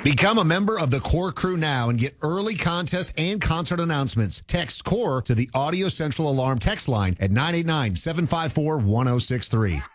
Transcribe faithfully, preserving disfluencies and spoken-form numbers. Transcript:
Become a member of the Core Crew now and get early contest and concert announcements. Text CORE to the Audio Central Alarm text line at nine eight nine, seven five four, one oh six three.